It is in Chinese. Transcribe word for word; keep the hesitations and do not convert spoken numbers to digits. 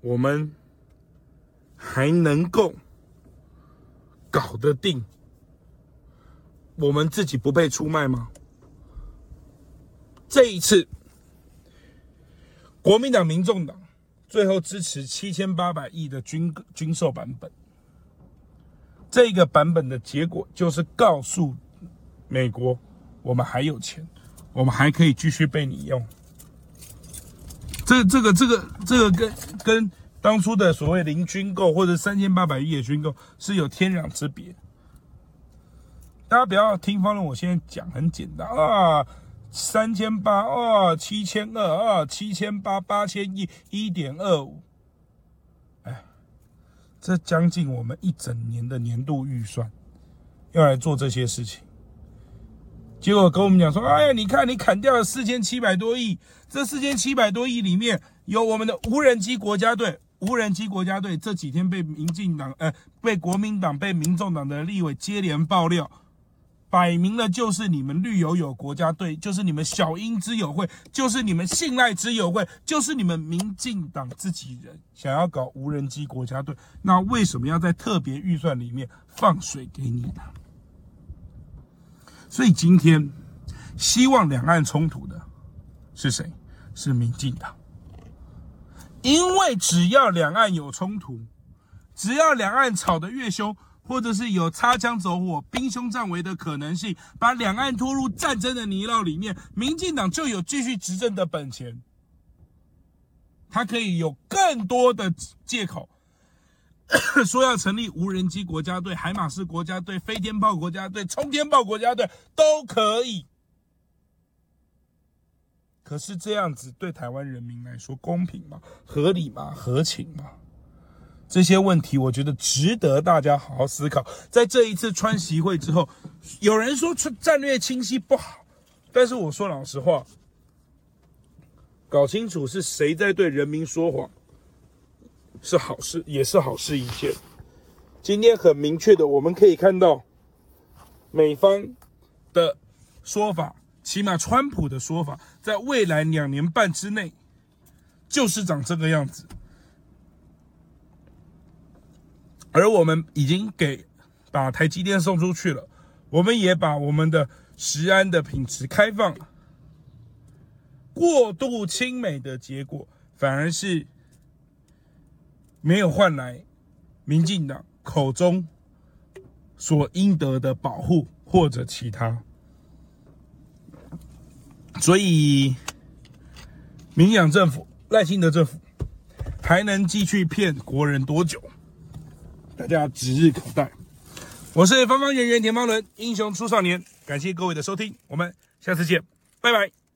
我们还能够搞得定我们自己不被出卖吗？这一次国民党、民众党最后支持七千八百亿的军军售版本，这个版本的结果就是告诉美国，我们还有钱，我们还可以继续被你用。这这个这个这个跟跟当初的所谓零军购或者三千八百亿的军购是有天壤之别。大家不要听方论，我现在讲很简单啊，三千八啊，七千二啊，七千八八千亿，一点二五，哎，这将近我们一整年的年度预算，要来做这些事情。结果跟我们讲说，哎呀，你看你砍掉了四千七百多亿，这四千七百多亿里面有我们的无人机国家队，无人机国家队这几天被民进党、呃，被国民党、被民众党的立委接连爆料，摆明了就是你们绿油油国家队，就是你们小英之友会，就是你们信赖之友会，就是你们民进党自己人想要搞无人机国家队，那为什么要在特别预算里面放水给你呢？所以今天希望两岸冲突的是谁？是民进党。因为只要两岸有冲突，只要两岸吵得越凶，或者是有擦枪走火、兵凶战危的可能性，把两岸拖入战争的泥淖里面，民进党就有继续执政的本钱。他可以有更多的借口说要成立无人机国家队、海马式国家队、飞天炮国家队、冲天炮国家队都可以。可是这样子对台湾人民来说公平吗？合理吗？合情吗？这些问题我觉得值得大家好好思考。在这一次川习会之后，有人说战略清晰不好，但是我说老实话，搞清楚是谁在对人民说谎是好事，也是好事一件。今天很明确的，我们可以看到美方的说法，起码川普的说法，在未来两年半之内就是长这个样子。而我们已经给把台积电送出去了，我们也把我们的食安的品质开放了。过度亲美的结果，反而是没有换来民进党口中所应得的保护或者其他。所以民进党政府、赖清德政府还能继续骗国人多久？大家指日可待。我是方方圆圆田方伦，英雄出少年，感谢各位的收听，我们下次见，拜拜。